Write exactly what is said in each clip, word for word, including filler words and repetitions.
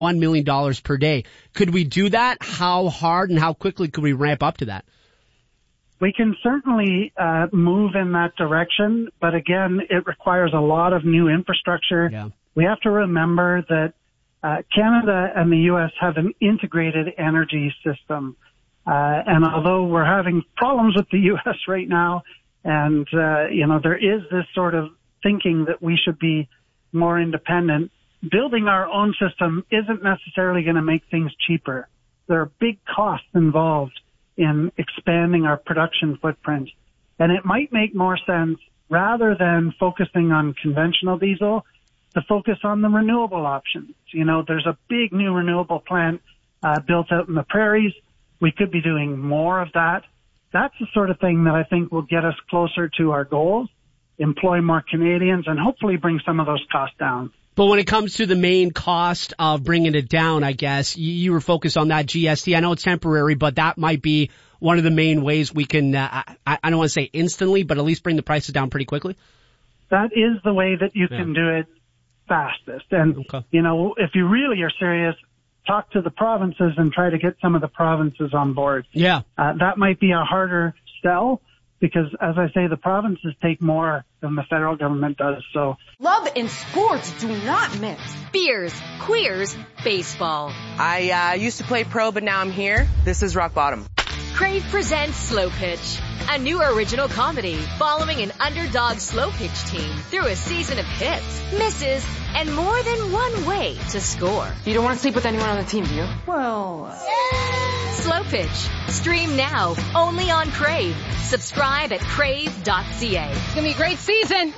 one million dollars per day. Could we do that? How hard and how quickly could we ramp up to that? We can certainly uh, move in that direction, but again, it requires a lot of new infrastructure. Yeah. We have to remember that uh, Canada and the U S have an integrated energy system. Uh, and although we're having problems with the U S right now, and, uh, you know, there is this sort of thinking that we should be more independent, building our own system isn't necessarily going to make things cheaper. There are big costs involved in expanding our production footprint. And it might make more sense, rather than focusing on conventional diesel, to focus on the renewable options. You know, there's a big new renewable plant uh, built out in the prairies. We could be doing more of that. That's the sort of thing that I think will get us closer to our goals, employ more Canadians, and hopefully bring some of those costs down. But when it comes to the main cost of bringing it down, I guess, you, you were focused on that G S T. I know it's temporary, but that might be one of the main ways we can, uh, I, I don't want to say instantly, but at least bring the prices down pretty quickly. That is the way that you yeah. can do it fastest. And, okay. you know, if you really are serious, talk to the provinces and try to get some of the provinces on board. Yeah. Uh, that might be a harder sell because, as I say, the provinces take more than the federal government does. So love and sports do not mix. Beers, queers, baseball. I uh, used to play pro, but now I'm here. This is rock bottom. Crave presents Slow Pitch, a new original comedy following an underdog slow pitch team through a season of hits, misses, and more than one way to score. You don't want to sleep with anyone on the team, do you? Well... Uh... Slow Pitch. Stream now, only on Crave. Subscribe at crave dot c a. It's going to be a great season.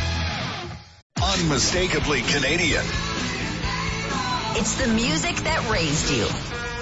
Unmistakably Canadian. It's the music that raised you.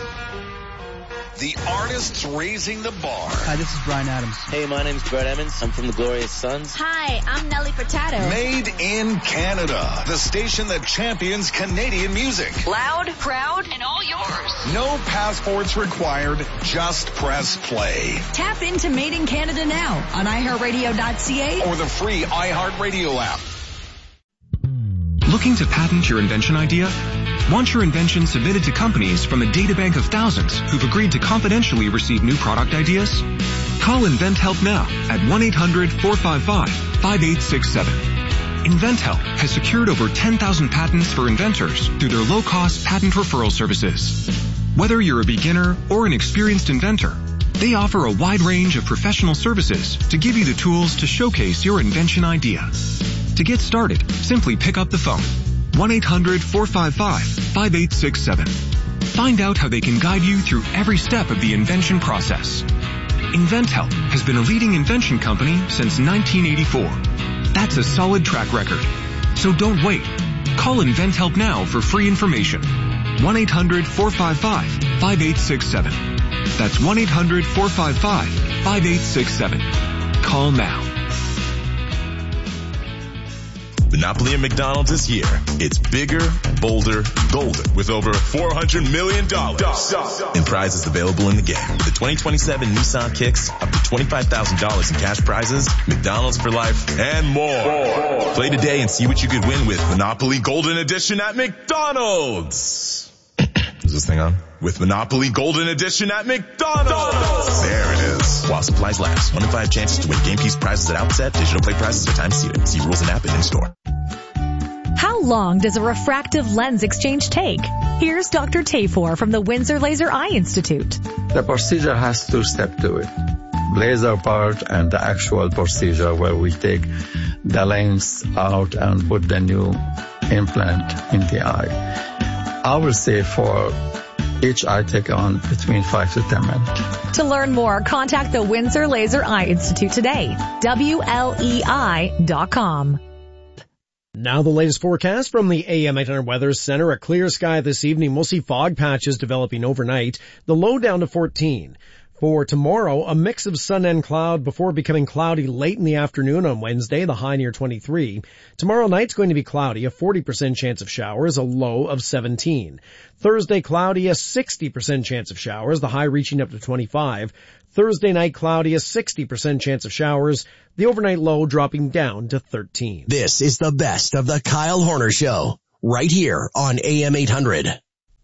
The artists raising the bar. Hi, this is Bryan Adams. Hey, my name's Brett Emmons. I'm from the Glorious Sons. Hi, I'm Nelly Furtado. Made in Canada. The station that champions Canadian music. Loud, proud, and all yours. No passports required. Just press play. Tap into Made in Canada now on i heart radio dot c a or the free iHeartRadio app. Looking to patent your invention idea? Want your invention submitted to companies from a databank of thousands who've agreed to confidentially receive new product ideas? Call InventHelp now at one eight hundred four five five five eight six seven. InventHelp has secured over ten thousand patents for inventors through their low-cost patent referral services. Whether you're a beginner or an experienced inventor, they offer a wide range of professional services to give you the tools to showcase your invention idea. To get started, simply pick up the phone. one eight hundred four five five five eight six seven. Find out how they can guide you through every step of the invention process. InventHelp has been a leading invention company since nineteen eighty-four. That's a solid track record. So don't wait. Call InventHelp now for free information. one eight hundred four five five five eight six seven. That's one eight hundred four five five five eight six seven. Call now. Monopoly at McDonald's this year. It's bigger, bolder, golden with over four hundred million dollars in prizes available in the game. The twenty twenty-seven Nissan Kicks, up to twenty-five thousand dollars in cash prizes, McDonald's for life, and more. Play today and see what you could win with Monopoly Golden Edition at McDonald's. Is this thing on? With Monopoly Golden Edition at McDonald's. There it is. While supplies last. One in five chances to win game piece prizes at outset. Digital play prizes are time seated. See rules and app and in-store. How long does a refractive lens exchange take? Here's Doctor Tafor from the Windsor Laser Eye Institute. The procedure has two steps to it. Laser part and the actual procedure where we take the lens out and put the new implant in the eye. I will say for each eye take on between five to ten minutes. To learn more, contact the Windsor Laser Eye Institute today. W L E I dot com. Now the latest forecast from the A M eight hundred Weather Center. A clear sky this evening. We'll see fog patches developing overnight. The low down to fourteen. For tomorrow, a mix of sun and cloud before becoming cloudy late in the afternoon on Wednesday, the high near twenty-three. Tomorrow night's going to be cloudy, a forty percent chance of showers, a low of seventeen. Thursday cloudy, a sixty percent chance of showers, the high reaching up to twenty-five. Thursday night cloudy, a sixty percent chance of showers, the overnight low dropping down to thirteen. This is the best of the Kyle Horner Show, right here on A M eight hundred.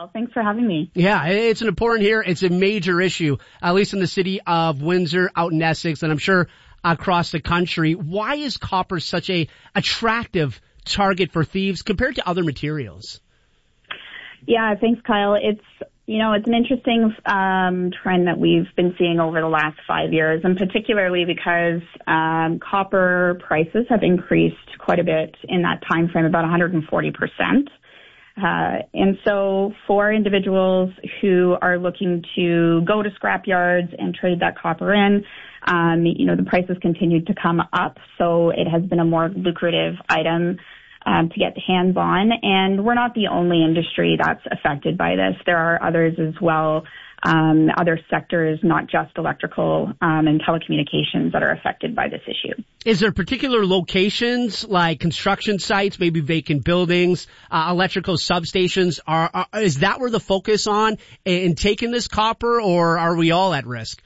Kyle. Thanks for having me. Yeah, it's an important here. It's a major issue, at least in the city of Windsor, out in Essex, and I'm sure across the country. Why is copper such a attractive target for thieves compared to other materials? Yeah, thanks, Kyle. It's, you know, it's an interesting um, trend that we've been seeing over the last five years, and particularly because um, copper prices have increased quite a bit in that time frame, about one hundred forty percent. Uh, and so for individuals who are looking to go to scrap yards and trade that copper in, um, you know, the prices continue to come up. So it has been a more lucrative item um, to get hands on. And we're not the only industry that's affected by this. There are others as well, um, other sectors, not just electrical um, and telecommunications, that are affected by this issue. Is there particular locations like construction sites, maybe vacant buildings, uh, electrical substations? Are, are is that where the focus on in taking this copper, or are we all at risk?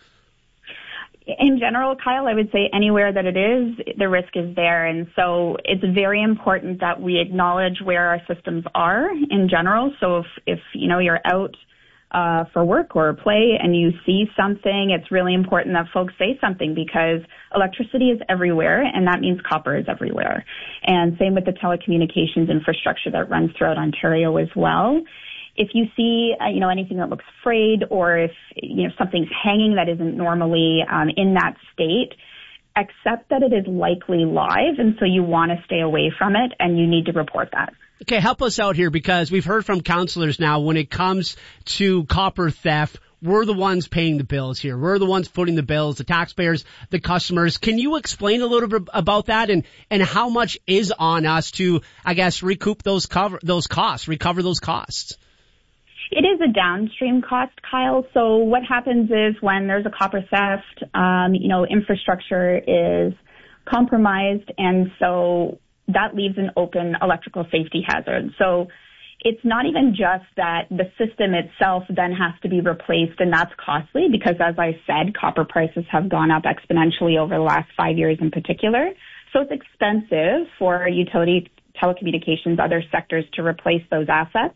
In general, Kyle, I would say anywhere that it is, the risk is there. And so it's very important that we acknowledge where our systems are in general. So if, if you know, you're out uh for work or play and you see something, it's really important that folks say something, because electricity is everywhere, and that means copper is everywhere. And same with the telecommunications infrastructure that runs throughout Ontario as well. If you see, uh, you know, anything that looks frayed, or if, you know, something's hanging that isn't normally um, in that state, accept that it is likely live, and so you want to stay away from it, and you need to report that. Okay, help us out here, because we've heard from counselors now when it comes to copper theft, we're the ones paying the bills here. We're the ones footing the bills, the taxpayers, the customers. Can you explain a little bit about that, and, and how much is on us to, I guess, recoup those cover, those costs, recover those costs? It is a downstream cost, Kyle. So what happens is when there's a copper theft, um, you know, infrastructure is compromised, and so that leaves an open electrical safety hazard. So it's not even just that the system itself then has to be replaced, and that's costly because, as I said, copper prices have gone up exponentially over the last five years in particular. So it's expensive for utility, telecommunications, other sectors to replace those assets.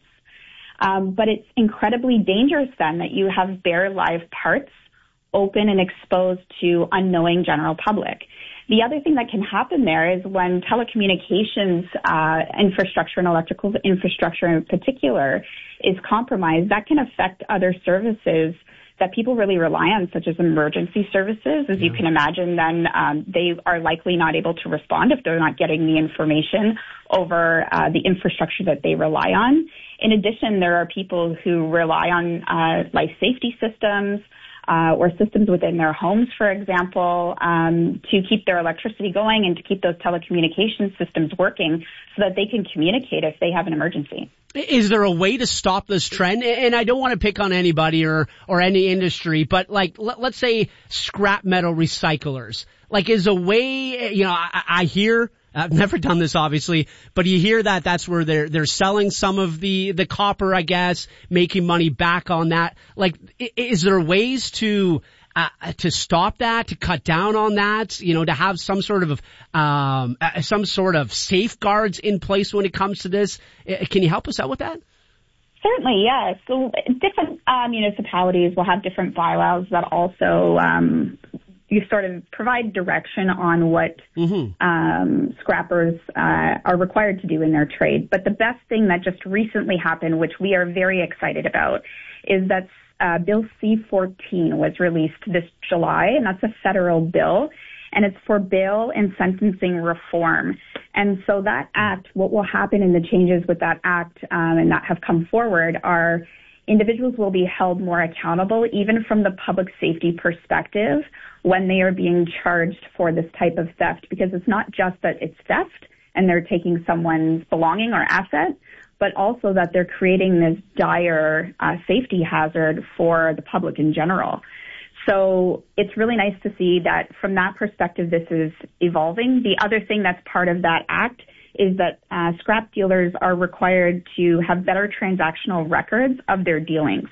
Um, but it's incredibly dangerous then that you have bare live parts open and exposed to unknowing general public. The other thing that can happen there is when telecommunications uh, infrastructure and electrical infrastructure in particular is compromised, that can affect other services that people really rely on, such as emergency services. As you can imagine, then um, they are likely not able to respond if they're not getting the information over uh, the infrastructure that they rely on. In addition, there are people who rely on uh, life safety systems uh, or systems within their homes, for example, um, to keep their electricity going and to keep those telecommunications systems working so that they can communicate if they have an emergency. Is there a way to stop this trend? And I don't want to pick on anybody or, or any industry, but like, let, let's say scrap metal recyclers. Like, is a way, you know, I, I hear, I've never done this obviously, but you hear that that's where they're, they're selling some of the, the copper, I guess, making money back on that. Like, is there ways to, Uh, to stop that, to cut down on that, you know, to have some sort of, um, uh, some sort of safeguards in place when it comes to this? Uh, can you help us out with that? Certainly, yes. So different uh, municipalities will have different bylaws that also um, you sort of provide direction on what mm-hmm. um, scrappers uh, are required to do in their trade. But the best thing that just recently happened, which we are very excited about, is that Uh, Bill C fourteen was released this July, and that's a federal bill, and it's for bail and sentencing reform. And so that act, what will happen in the changes with that act um, and that have come forward are individuals will be held more accountable, even from the public safety perspective, when they are being charged for this type of theft, because it's not just that it's theft and they're taking someone's belonging or asset, but also that they're creating this dire uh, safety hazard for the public in general. So it's really nice to see that from that perspective, this is evolving. The other thing that's part of that act is that uh, scrap dealers are required to have better transactional records of their dealings.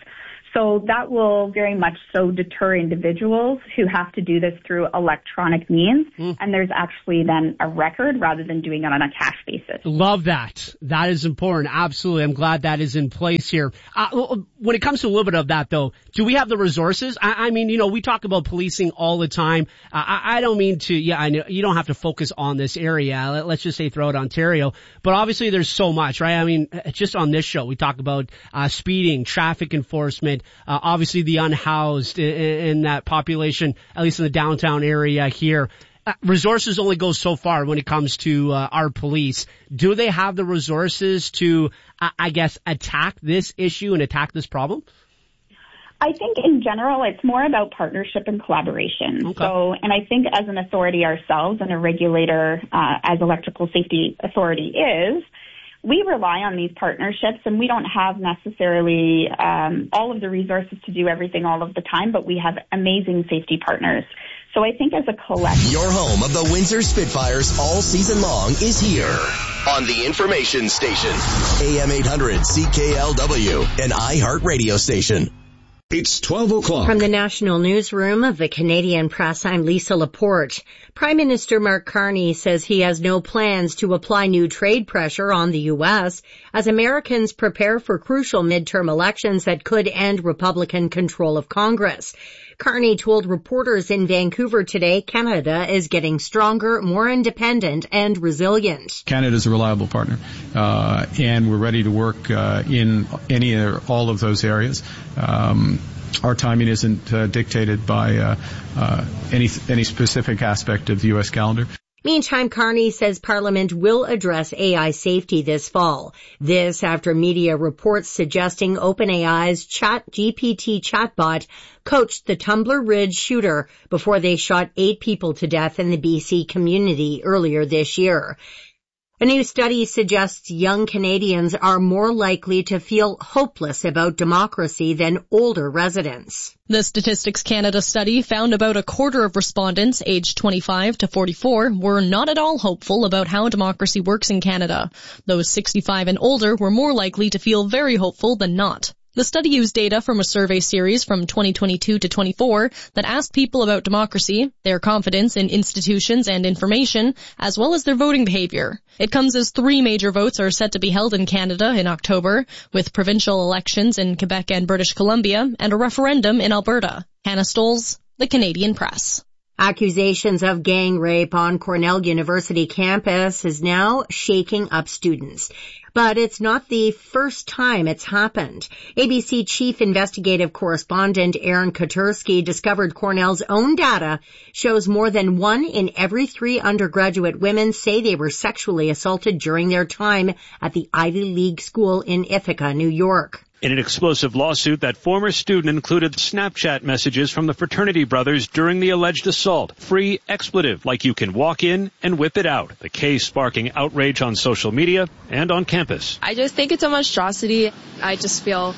So that will very much so deter individuals who have to do this through electronic means. Mm. And there's actually then a record rather than doing it on a cash basis. Love that. That is important. Absolutely. I'm glad that is in place here. Uh, when it comes to a little bit of that, though, do we have the resources? I, I mean, you know, we talk about policing all the time. Uh, I, I don't mean to, yeah, I know you don't have to focus on this area. Let, let's just say throughout Ontario. But obviously there's so much, right? I mean, just on this show, we talk about uh, speeding, traffic enforcement, uh, obviously the unhoused in, in that population, at least in the downtown area here. Uh, resources only go so far when it comes to uh, our police. Do they have the resources to, uh, I guess, attack this issue and attack this problem? I think in general, it's more about partnership and collaboration. Okay. So, and I think as an authority ourselves and a regulator, uh, as Electrical Safety Authority is, we rely on these partnerships, and we don't have necessarily um, all of the resources to do everything all of the time, but we have amazing safety partners. So I think as a collective... Your home of the Windsor Spitfires all season long is here on the information station. A M eight hundred C K L W, an iHeart radio station. It's twelve o'clock. From the National Newsroom of the Canadian Press, I'm Lisa Laporte. Prime Minister Mark Carney says he has no plans to apply new trade pressure on the U S as Americans prepare for crucial midterm elections that could end Republican control of Congress. Carney told reporters in Vancouver today Canada is getting stronger, more independent, and resilient. Canada's a reliable partner, uh, and we're ready to work uh, in any or all of those areas. Um, our timing isn't uh, dictated by uh, uh, any any specific aspect of the U S calendar. Meantime, Carney says Parliament will address A I safety this fall. This after media reports suggesting OpenAI's ChatGPT chatbot coached the Tumbler Ridge shooter before they shot eight people to death in the B C community earlier this year. A new study suggests young Canadians are more likely to feel hopeless about democracy than older residents. The Statistics Canada study found about a quarter of respondents aged twenty-five to forty-four were not at all hopeful about how democracy works in Canada. Those sixty-five and older were more likely to feel very hopeful than not. The study used data from a survey series from twenty twenty-two to twenty-four that asked people about democracy, their confidence in institutions and information, as well as their voting behavior. It comes as three major votes are set to be held in Canada in October, with provincial elections in Quebec and British Columbia and a referendum in Alberta. Hannah Stolz, The Canadian Press. Accusations of gang rape on Cornell University campus is now shaking up students. But it's not the first time it's happened. A B C chief investigative correspondent Aaron Katersky discovered Cornell's own data shows more than one in every three undergraduate women say they were sexually assaulted during their time at the Ivy League school in Ithaca, New York. In an explosive lawsuit, that former student included Snapchat messages from the fraternity brothers during the alleged assault. Free expletive, like you can walk in and whip it out. The case sparking outrage on social media and on campus. I just think it's a monstrosity. I just feel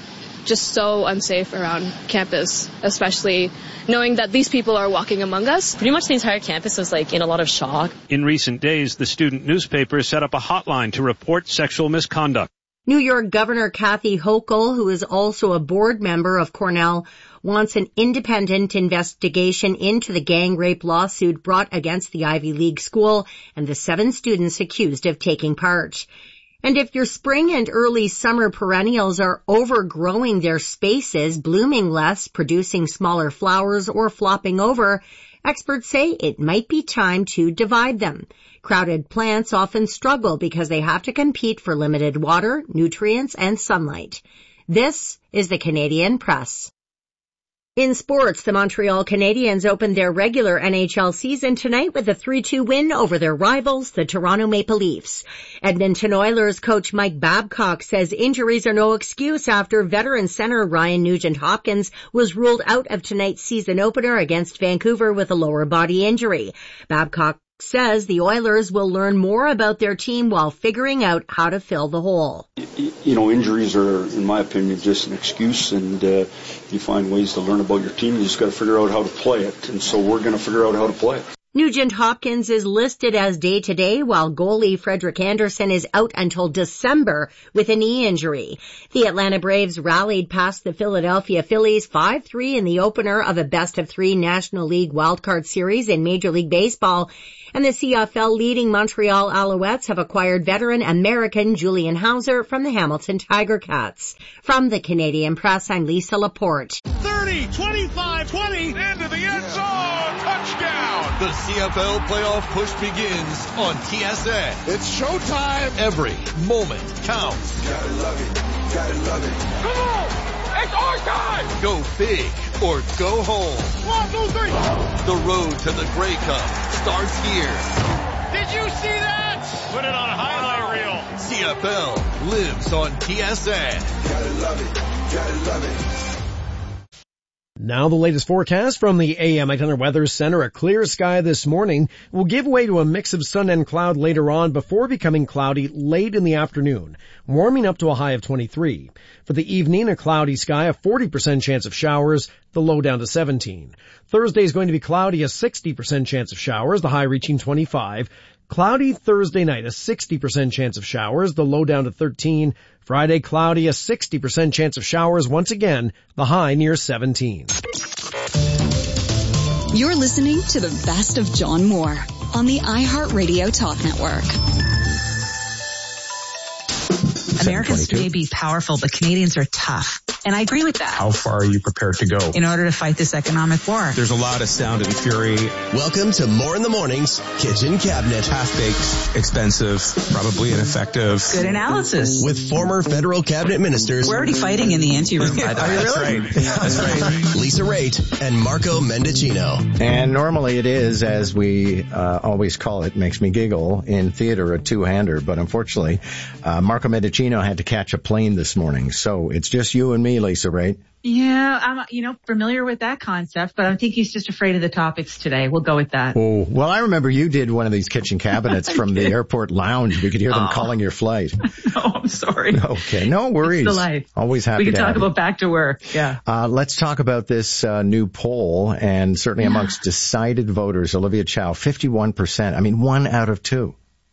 just so unsafe around campus, especially knowing that these people are walking among us. Pretty much the entire campus was like in a lot of shock. In recent days, the student newspaper set up a hotline to report sexual misconduct. New York Governor Kathy Hochul, who is also a board member of Cornell, wants an independent investigation into the gang rape lawsuit brought against the Ivy League school and the seven students accused of taking part. And if your spring and early summer perennials are overgrowing their spaces, blooming less, producing smaller flowers, or flopping over, experts say it might be time to divide them. Crowded plants often struggle because they have to compete for limited water, nutrients, and sunlight. This is the Canadian Press. In sports, the Montreal Canadiens opened their regular N H L season tonight with a three two win over their rivals, the Toronto Maple Leafs. Edmonton Oilers coach Mike Babcock says injuries are no excuse after veteran center Ryan Nugent-Hopkins was ruled out of tonight's season opener against Vancouver with a lower body injury. Babcock says the Oilers will learn more about their team while figuring out how to fill the hole. You know, injuries are, in my opinion, just an excuse, and uh, you find ways to learn about your team. You just got to figure out how to play it, and so we're going to figure out how to play it. Nugent Hopkins is listed as day-to-day, while goalie Frederik Andersen is out until December with a knee injury. The Atlanta Braves rallied past the Philadelphia Phillies five three in the opener of a best-of-three National League wildcard series in Major League Baseball. And the C F L leading Montreal Alouettes have acquired veteran American Julian Hauser from the Hamilton Tiger Cats. From the Canadian Press, I'm Lisa Laporte. thirty, twenty-five, twenty, into the end zone, touchdown! The C F L playoff push begins on T S N. It's showtime. Every moment counts. Gotta love it, gotta love it. Come on! It's our time! Go big or go home. One, two, three. The road to the Grey Cup starts here. Did you see that? Put it on a highlight reel. C F L lives on T S N. Gotta love it, gotta love it. Now the latest forecast from the A M eight hundred Weather Center. A clear sky this morning will give way to a mix of sun and cloud later on before becoming cloudy late in the afternoon, warming up to a high of twenty-three. For the evening, a cloudy sky, a forty percent chance of showers, the low down to seventeen. Thursday is going to be cloudy, a sixty percent chance of showers, the high reaching twenty-five. Cloudy Thursday night, a sixty percent chance of showers, the low down to thirteen. Friday, cloudy, a sixty percent chance of showers once again, the high near seventeen. You're listening to the best of John Moore on the iHeartRadio Talk Network. Americans may be powerful, but Canadians are tough. And I agree with that. How far are you prepared to go in order to fight this economic war? There's a lot of sound and fury. Welcome to More in the Morning's Kitchen Cabinet. Half-baked, expensive, probably ineffective. Good analysis. With former federal cabinet ministers. We're already fighting in the anteroom, by the way. That's really? right. That's right. Lisa Raitt and Marco Mendicino. And normally it is, as we uh, always call it, makes me giggle, in theater, a two-hander. But unfortunately, uh, Marco Mendicino had to catch a plane this morning. So it's just you and me, Lisa Raitt. Yeah, I'm, you know, familiar with that concept, but I think he's just afraid of the topics today. We'll go with that. Oh, well, I remember you did one of these kitchen cabinets from the airport lounge. We could hear them oh. calling your flight. No, I'm sorry. Okay, no worries. It's the life. Always happy to We can to talk about back to work. Yeah. Uh, let's talk about this uh, new poll, and certainly yeah. amongst decided voters, Olivia Chow, fifty-one percent. I mean, one out of two.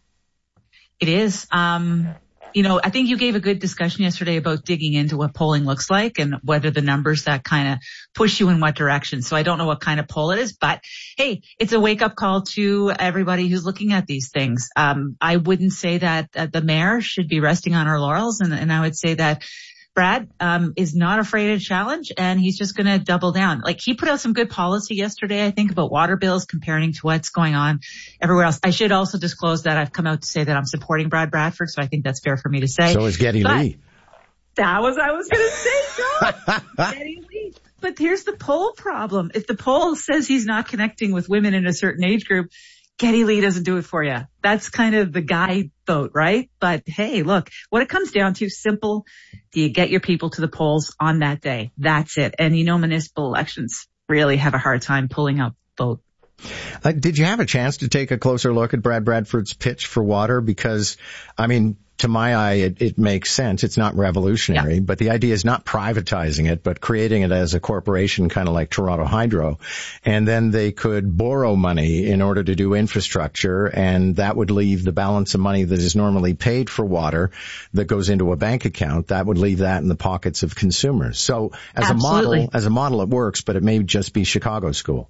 It is. Um, You know, I think you gave a good discussion yesterday about digging into what polling looks like and whether the numbers that kind of push you in what direction. So I don't know what kind of poll it is, but hey, it's a wake up call to everybody who's looking at these things. Um, I wouldn't say that uh, the mayor should be resting on her laurels, and, and I would say that Brad um, is not afraid of challenge, and he's just going to double down. Like, he put out some good policy yesterday, I think, about water bills, comparing to what's going on everywhere else. I should also disclose that I've come out to say that I'm supporting Brad Bradford, so I think that's fair for me to say. So is Geddy but Lee. That was I was going to say, John. Geddy Lee. But here's the poll problem. If the poll says he's not connecting with women in a certain age group, Geddy Lee doesn't do it for you. That's kind of the guide vote, right? But hey, look, what it comes down to, simple. Do you get your people to the polls on that day? That's it. And you know, municipal elections really have a hard time pulling up vote. Uh, did you have a chance to take a closer look at Brad Bradford's pitch for water? Because, I mean, to my eye, it, it makes sense. It's not revolutionary, yeah. but the idea is not privatizing it, but creating it as a corporation, kind of like Toronto Hydro. And then they could borrow money in order to do infrastructure, and that would leave the balance of money that is normally paid for water that goes into a bank account. That would leave that in the pockets of consumers. So as Absolutely. a model, as a model, it works, but it may just be Chicago school.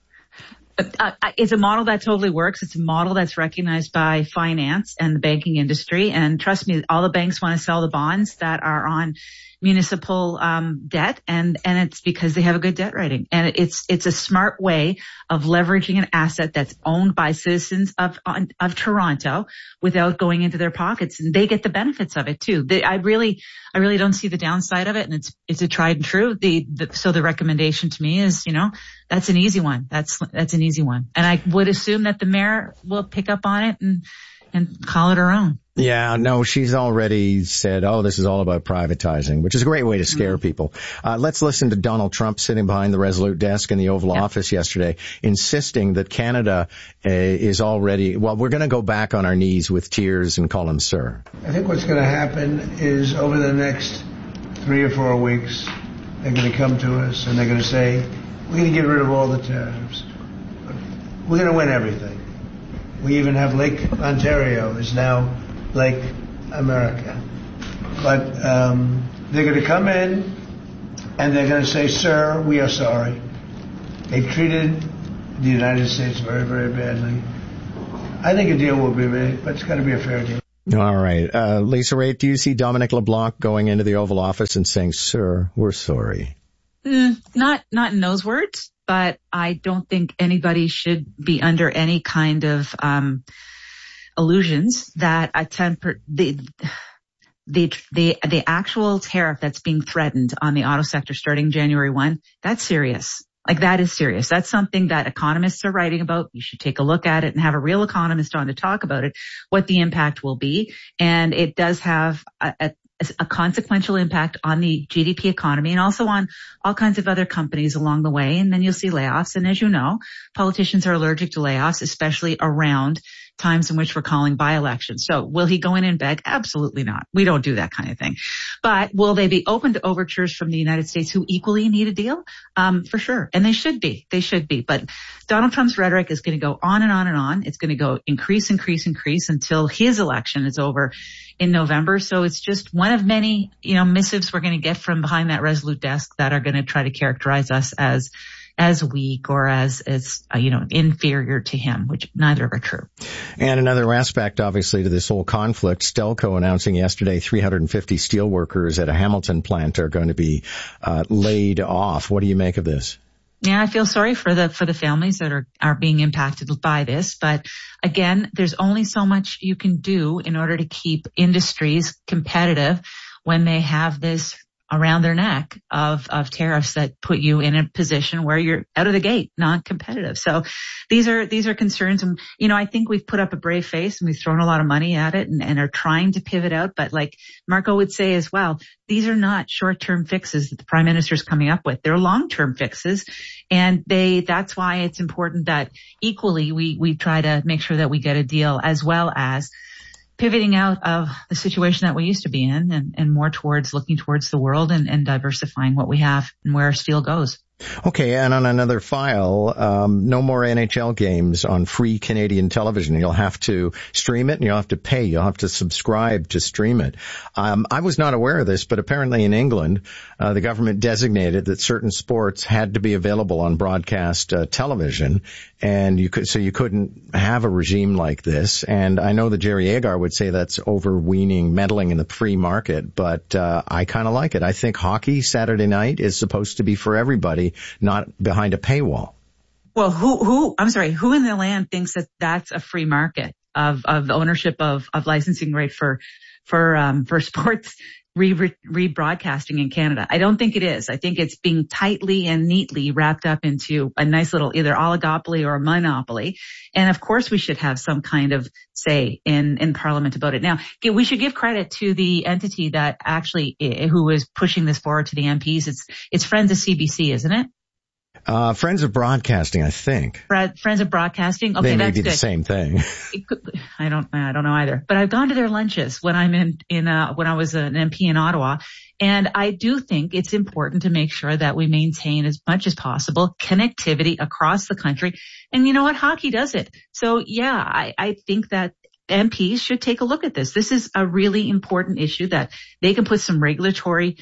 Uh, it's a model that totally works. It's a model that's recognized by finance and the banking industry. And trust me, all the banks want to sell the bonds that are on municipal um debt, and and it's because they have a good debt rating. And it's it's a smart way of leveraging an asset that's owned by citizens of of Toronto without going into their pockets, and they get the benefits of it too. They, I really I really don't see the downside of it, and it's it's a tried and true. The, the so the recommendation to me is, you know, that's an easy one. That's that's an easy one, and I would assume that the mayor will pick up on it and and call it her own. Yeah, no, she's already said, oh, this is all about privatizing, which is a great way to scare mm-hmm. people. Uh, let's listen to Donald Trump sitting behind the Resolute desk in the Oval yeah. Office yesterday, insisting that Canada uh, is already, well, we're going to go back on our knees with tears and call him sir. I think what's going to happen is over the next three or four weeks, they're going to come to us and they're going to say, we're going to get rid of all the tariffs. we're going to win everything. We even have Lake Ontario is now Lake America. But um, they're going to come in and they're going to say, sir, we are sorry. They treated the United States very, very badly. I think a deal will be made, but it's got to be a fair deal. All right. Uh, Lisa Raitt, do you see Dominic LeBlanc going into the Oval Office and saying, sir, we're sorry? Mm, not, not in those words, but I don't think anybody should be under any kind of, um, illusions that a temper, the, the, the, the actual tariff that's being threatened on the auto sector starting January first, that's serious. Like that is serious. That's something that economists are writing about. You should take a look at it and have a real economist on to talk about it, what the impact will be. And it does have a, a a consequential impact on the G D P economy and also on all kinds of other companies along the way. And then you'll see layoffs. And as you know, politicians are allergic to layoffs, especially around times in which we're calling by-elections. So will he go in and beg? Absolutely not. We don't do that kind of thing. But will they be open to overtures from the United States who equally need a deal? Um, for sure. And they should be. They should be. But Donald Trump's rhetoric is going to go on and on and on. It's going to go increase, increase, increase until his election is over in November. So it's just one of many, you know, missives we're going to get from behind that Resolute desk that are going to try to characterize us as as weak or as, as uh, you know, inferior to him, which neither are true. And another aspect, obviously, to this whole conflict, Stelco announcing yesterday three hundred fifty steel workers at a Hamilton plant are going to be uh, laid off. What do you make of this? Yeah, I feel sorry for the, for the families that are, are being impacted by this. But again, there's only so much you can do in order to keep industries competitive when they have this around their neck of, of tariffs that put you in a position where you're out of the gate, non-competitive. So these are, these are concerns. And, you know, I think we've put up a brave face and we've thrown a lot of money at it and, and are trying to pivot out. But like Marco would say as well, these are not short-term fixes that the Prime Minister is coming up with. They're long-term fixes. And they, that's why it's important that equally we, we try to make sure that we get a deal as well as pivoting out of the situation that we used to be in and, and more towards looking towards the world and, and diversifying what we have and where steel goes. Okay, and on another file, um, no more N H L games on free Canadian television. You'll have to stream it and you'll have to pay. You'll have to subscribe to stream it. Um, I was not aware of this, but apparently in England, uh, the government designated that certain sports had to be available on broadcast uh, television, and you could, so you couldn't have a regime like this. And I know that Jerry Agar would say that's overweening, meddling in the free market, but uh, I kind of like it. I think hockey Saturday night is supposed to be for everybody, not behind a paywall. Well, who, who, I'm sorry, who in the land thinks that that's a free market of, of ownership of, of licensing rate for, for, um, for sports re, re, rebroadcasting in Canada? I don't think it is. I think it's being tightly and neatly wrapped up into a nice little either oligopoly or a monopoly. And of course we should have some kind of say in, in Parliament about it. Now, we should give credit to the entity that actually, who is pushing this forward to the M Ps. It's, it's Friends of C B C, isn't it? Uh, Friends of Broadcasting, I think. Friends of Broadcasting. Okay, they may that's be good. the same thing. Could, I don't, I don't know either. But I've gone to their lunches when I'm in, in, uh, when I was an M P in Ottawa. And I do think it's important to make sure that we maintain as much as possible connectivity across the country. And you know what? Hockey does it. So yeah, I, I think that M Ps should take a look at this. This is a really important issue that they can put some regulatory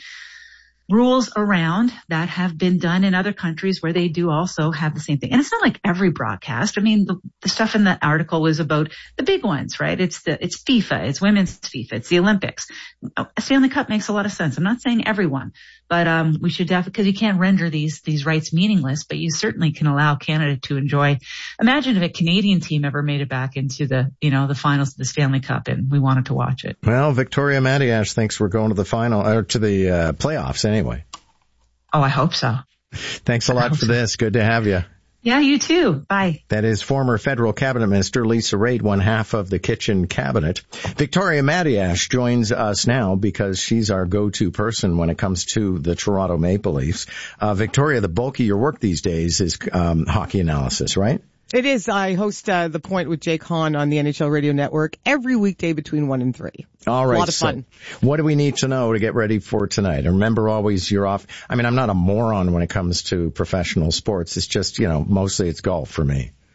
rules around that have been done in other countries where they do also have the same thing. And it's not like every broadcast. I mean, the, the stuff in the article was about the big ones, right? It's the, it's FIFA, it's women's FIFA, it's the Olympics. A Stanley Cup makes a lot of sense. I'm not saying everyone, but, um, we should definitely, because you can't render these, these rights meaningless, but you certainly can allow Canada to enjoy. Imagine if a Canadian team ever made it back into the, you know, the finals of the Stanley Cup and we wanted to watch it. Well, Victoria Matiash thinks we're going to the final, or to the, uh, playoffs anyway. Anyway. Oh, I hope so. Thanks a lot for so. this. Good to have you. Yeah, you too. Bye. That is former federal cabinet minister Lisa Raitt, one half of the kitchen cabinet. Victoria Matiash joins us now because she's our go-to person when it comes to the Toronto Maple Leafs. Uh, Victoria, the bulk of your work these days is um, hockey analysis, right? It is. I host uh, The Point with Jake Hahn on the N H L Radio Network every weekday between one and three. All right. A lot of so fun. What do we need to know to get ready for tonight? And remember, always you're off. I mean, I'm not a moron when it comes to professional sports. It's just, you know, mostly it's golf for me.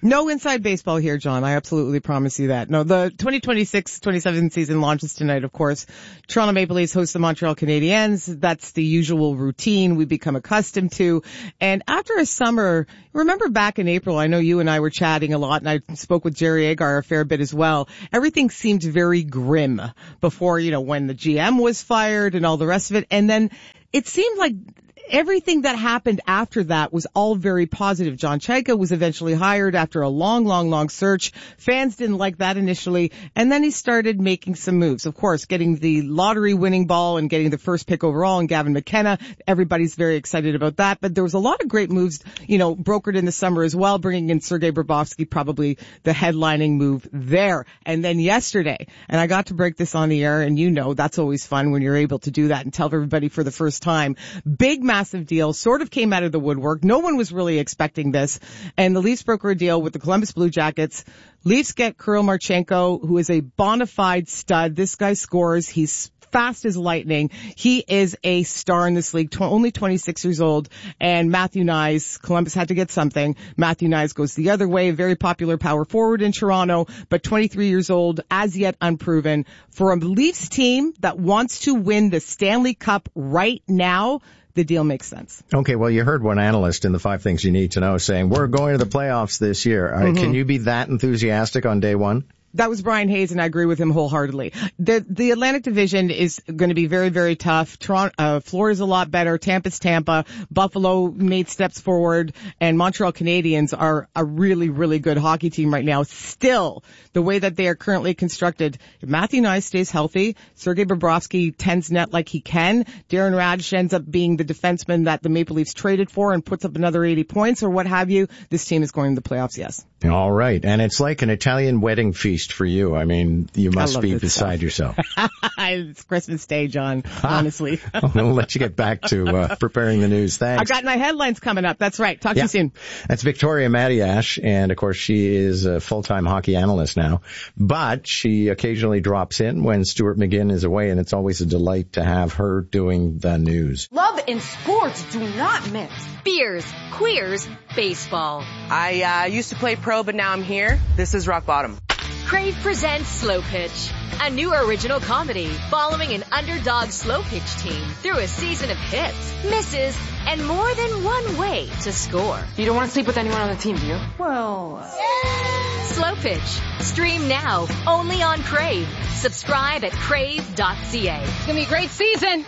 No inside baseball here, John. I absolutely promise you that. No, the twenty twenty-six twenty-seven season launches tonight, of course. Toronto Maple Leafs host the Montreal Canadiens. That's the usual routine we become accustomed to. And after a summer, remember back in April, I know you and I were chatting a lot, and I spoke with Jerry Agar a fair bit as well. Everything seemed very grim before, you know, when the G M was fired and all the rest of it. And then it seemed like everything that happened after that was all very positive. John Chayka was eventually hired after a long, long, long search. Fans didn't like that initially, and then he started making some moves. Of course, getting the lottery winning ball and getting the first pick overall in Gavin McKenna. Everybody's very excited about that, but there was a lot of great moves, you know, brokered in the summer as well, bringing in Sergei Bobrovsky, probably the headlining move there. And then yesterday, and I got to break this on the air, and you know that's always fun when you're able to do that and tell everybody for the first time. Big massive deal, sort of came out of the woodwork. No one was really expecting this. And the Leafs broker a deal with the Columbus Blue Jackets. Leafs get Kirill Marchenko, who is a bona fide stud. This guy scores. He's fast as lightning. He is a star in this league, tw- only twenty-six years old. And Matthew Nyes, Columbus had to get something. Matthew Nyes goes the other way, very popular power forward in Toronto, but twenty-three years old, as yet unproven. For a Leafs team that wants to win the Stanley Cup right now, the deal makes sense. Okay, well, you heard one analyst in the Five Things You Need to Know saying, we're going to the playoffs this year. Mm-hmm. Can you be that enthusiastic on day one? That was Brian Hayes, and I agree with him wholeheartedly. The the Atlantic Division is going to be very, very tough. Toronto, uh, Florida's a lot better. Tampa's Tampa. Buffalo made steps forward, and Montreal Canadiens are a really, really good hockey team right now. Still, the way that they are currently constructed, if Matthew Nyes stays healthy, Sergei Bobrovsky tends net like he can, Darren Raddysh ends up being the defenseman that the Maple Leafs traded for and puts up another eighty points or what have you, this team is going to the playoffs, yes. All right. And it's like an Italian wedding feast for you. I mean, you must be beside yourself. It's Christmas Day, John, honestly. We'll let you get back to uh, preparing the news. Thanks. I got my headlines coming up. That's right. Talk yeah. to you soon. That's Victoria Matiash, and of course she is a full-time hockey analyst now. But she occasionally drops in when Stuart McGinn is away, and it's always a delight to have her doing the news. Love and sports do not mix. Beers, queers, baseball. I uh, used to play pro, but now I'm here. This is rock bottom. Crave presents Slow Pitch, a new original comedy following an underdog slow pitch team through a season of hits, misses, and more than one way to score. You don't want to sleep with anyone on the team, do you? Well... Uh... Slow Pitch. Stream now, only on Crave. Subscribe at crave dot c a. It's going to be a great season.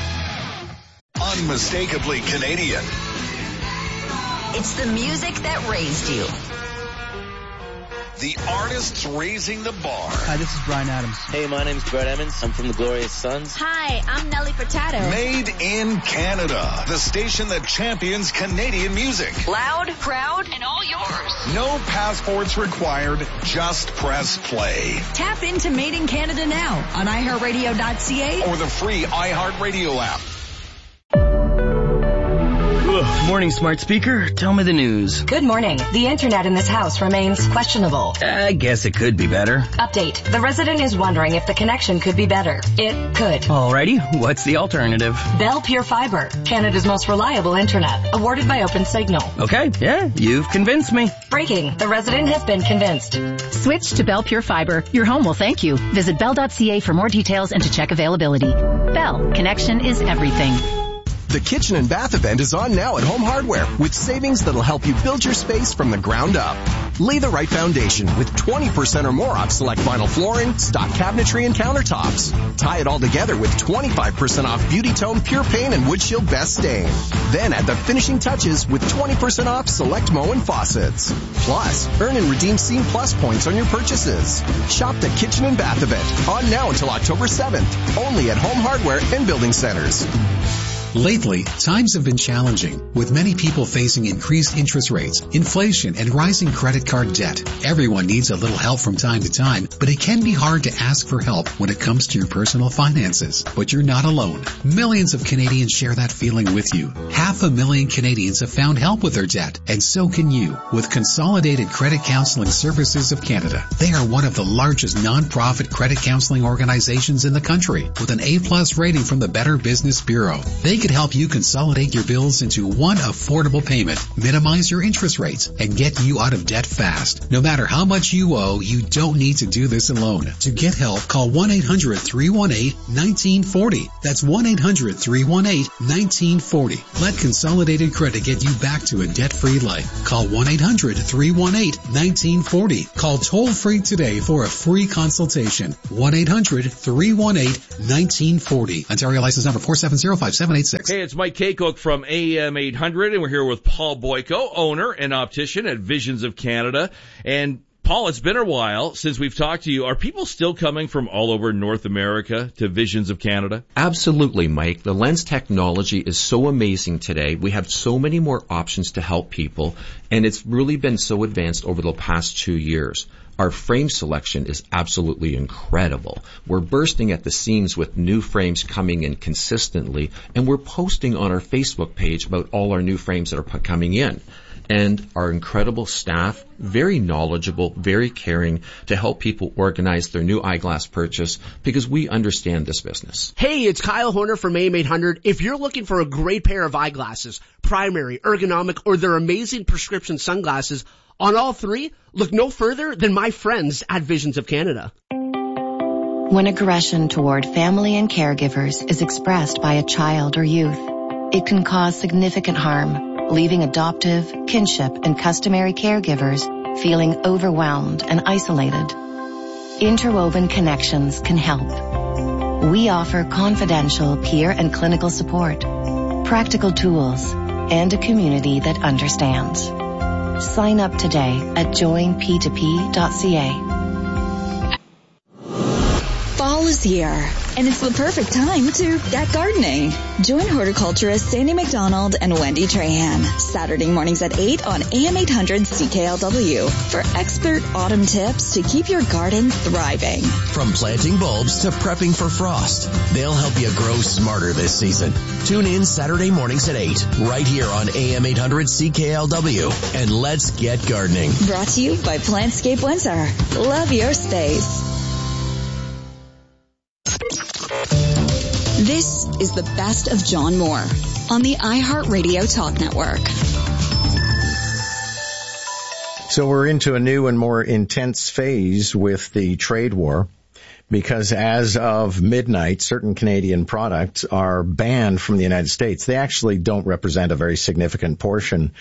Unmistakably Canadian. It's the music that raised you. The artists raising the bar. Hi, this is Bryan Adams. Hey, my name's Brett Emmons. I'm from the Glorious Sons. Hi, I'm Nelly Furtado. Made in Canada. The station that champions Canadian music. Loud, proud, and all yours. No passports required. Just press play. Tap into Made in Canada now on i heart radio dot c a or the free iHeartRadio app. Ugh, morning, smart speaker. Tell me the news. Good morning. The internet in this house remains questionable. I guess it could be better. Update. The resident is wondering if the connection could be better. It could. Alrighty. What's the alternative? Bell Pure Fiber, Canada's most reliable internet. Awarded by OpenSignal. Okay. Yeah, you've convinced me. Breaking. The resident has been convinced. Switch to Bell Pure Fiber. Your home will thank you. Visit bell dot c a for more details and to check availability. Bell. Connection is everything. The Kitchen and Bath event is on now at Home Hardware with savings that'll help you build your space from the ground up. Lay the right foundation with twenty percent or more off select vinyl flooring, stock cabinetry, and countertops. Tie it all together with twenty-five percent off Beauty Tone Pure Paint and Wood Shield Best Stain. Then add the finishing touches with twenty percent off select Moen and faucets. Plus, earn and redeem Scene Plus points on your purchases. Shop the Kitchen and Bath event on now until October seventh. Only at Home Hardware and Building Centers. Lately, times have been challenging, with many people facing increased interest rates, inflation, and rising credit card debt. Everyone needs a little help from time to time, but it can be hard to ask for help when it comes to your personal finances. But you're not alone. Millions of Canadians share that feeling with you. Half a million Canadians have found help with their debt, and so can you, with Consolidated Credit Counseling Services of Canada. They are one of the largest non-profit credit counseling organizations in the country, with an A plus rating from the Better Business Bureau. They could help you consolidate your bills into one affordable payment, minimize your interest rates, and get you out of debt fast. No matter how much you owe, you don't need to do this alone. To get help, call one eight hundred three one eight one nine four zero. That's one eight hundred three one eight one nine four zero. Let Consolidated Credit get you back to a debt-free life. Call one eight hundred three one eight one nine four zero. Call toll-free today for a free consultation. one eight hundred three one eight one nine four zero. Ontario license number four seven zero five seven eight six. Hey, it's Mike Kaycook from A M eight hundred, and we're here with Paul Boyko, owner and optician at Visions of Canada. And Paul, it's been a while since we've talked to you. Are people still coming from all over North America to Visions of Canada? Absolutely, Mike. The lens technology is so amazing today. We have so many more options to help people, and it's really been so advanced over the past two years. Our frame selection is absolutely incredible. We're bursting at the seams with new frames coming in consistently, and we're posting on our Facebook page about all our new frames that are coming in. And our incredible staff, very knowledgeable, very caring to help people organize their new eyeglass purchase because we understand this business. Hey, it's Kyle Horner from A M eight hundred. If you're looking for a great pair of eyeglasses, primary, ergonomic, or their amazing prescription sunglasses, on all three, look no further than my friends at Visions of Canada. When aggression toward family and caregivers is expressed by a child or youth, it can cause significant harm, leaving adoptive, kinship, and customary caregivers feeling overwhelmed and isolated. Interwoven Connections can help. We offer confidential peer and clinical support, practical tools, and a community that understands. Sign up today at join p two p dot c a. Fall is here, and it's the perfect time to get gardening. Join horticulturist Sandy McDonald and Wendy Trahan Saturday mornings at eight on A M eight hundred C K L W for expert autumn tips to keep your garden thriving. From planting bulbs to prepping for frost, they'll help you grow smarter this season. Tune in Saturday mornings at eight, right here on A M eight hundred C K L W, and let's get gardening. Brought to you by Plantscape Windsor. Love your space. This is the best of John Moore on the iHeartRadio Talk Network. So we're into a new and more intense phase with the trade war, because as of midnight, certain Canadian products are banned from the United States. They actually don't represent a very significant portion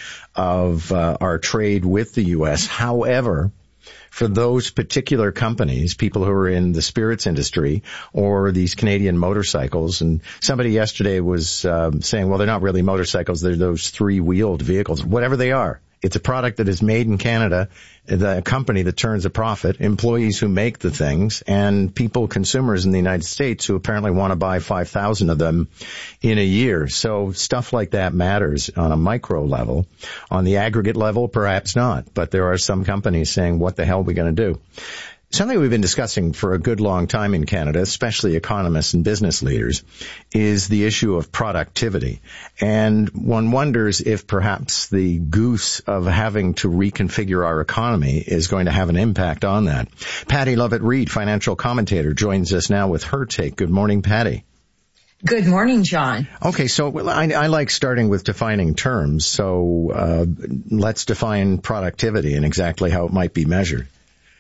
of uh, our trade with the U S. However, for those particular companies, people who are in the spirits industry or these Canadian motorcycles, and somebody yesterday was um, saying, well, they're not really motorcycles, they're those three-wheeled vehicles, whatever they are. It's a product that is made in Canada, the company that turns a profit, employees who make the things, and people, consumers in the United States who apparently want to buy five thousand of them in a year. So stuff like that matters on a micro level. On the aggregate level, perhaps not. But there are some companies saying, what the hell are we going to do? Something we've been discussing for a good long time in Canada, especially economists and business leaders, is the issue of productivity. And one wonders if perhaps the goose of having to reconfigure our economy is going to have an impact on that. Patty Lovett-Reed, financial commentator, joins us now with her take. Good morning, Patty. Good morning, John. Okay, so I, I like starting with defining terms. So uh, let's define productivity and exactly how it might be measured.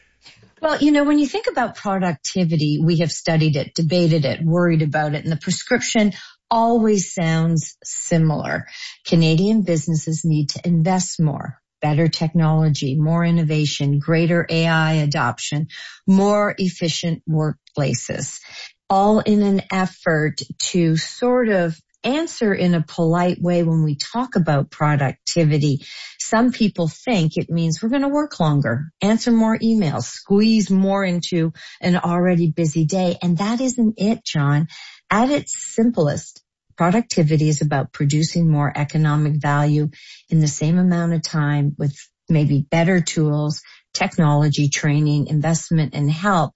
Well, you know, when you think about productivity, we have studied it, debated it, worried about it, and the prescription always sounds similar. Canadian businesses need to invest more, better technology, more innovation, greater A I adoption, more efficient workplaces, all in an effort to sort of answer in a polite way when we talk about productivity. Some people think it means we're going to work longer, answer more emails, squeeze more into an already busy day. And that isn't it, John. At its simplest, productivity is about producing more economic value in the same amount of time with maybe better tools, technology, training, investment, and help.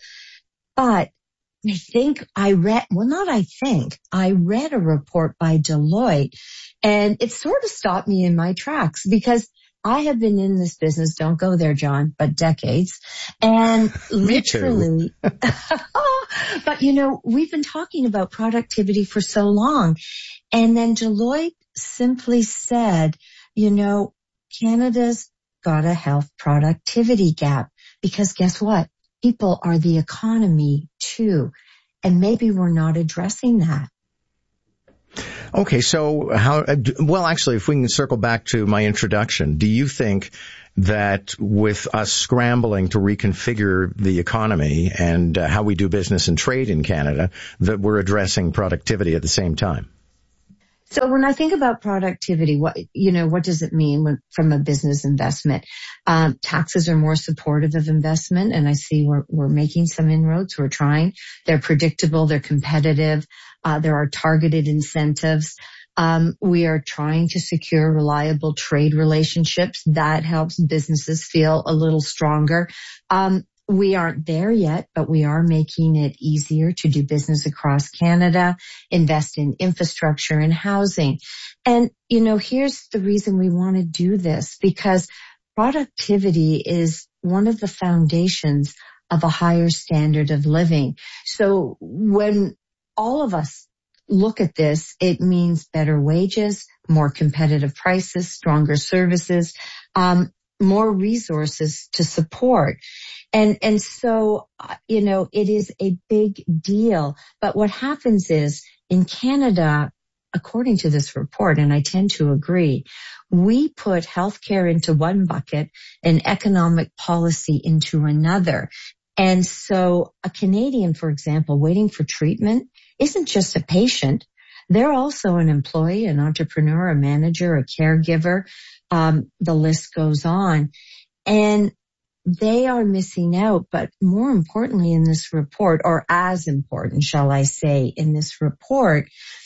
But I think I read, well, not I think, I read a report by Deloitte, and it sort of stopped me in my tracks because I have been in this business, don't go there, John, but decades. And literally, But, you know, we've been talking about productivity for so long. And then Deloitte simply said, you know, Canada's got a health productivity gap because guess what? People are the economy too. And maybe we're not addressing that. Okay, so how, well, actually, if we can circle back to my introduction, do you think that with us scrambling to reconfigure the economy and uh, how we do business and trade in Canada, that we're addressing productivity at the same time? So when I think about productivity, what, you know, what does it mean when, from a business investment? Um, taxes are more supportive of investment, and I see we're, we're making some inroads. We're trying. They're predictable. They're competitive. Uh, there are targeted incentives. Um, we are trying to secure reliable trade relationships. That helps businesses feel a little stronger. Um, We aren't there yet, but we are making it easier to do business across Canada, invest in infrastructure and housing. And, you know, here's the reason we want to do this, because productivity is one of the foundations of a higher standard of living. So when all of us look at this, it means better wages, more competitive prices, stronger services, um, more resources to support. And, and so, you know, it is a big deal. But what happens is in Canada, according to this report, and I tend to agree, we put healthcare into one bucket and economic policy into another. And so a Canadian, for example, waiting for treatment isn't just a patient. They're also an employee, an entrepreneur, a manager, a caregiver. Um, the list goes on. And they are missing out. But more importantly in this report, or as important, shall I say, in this report,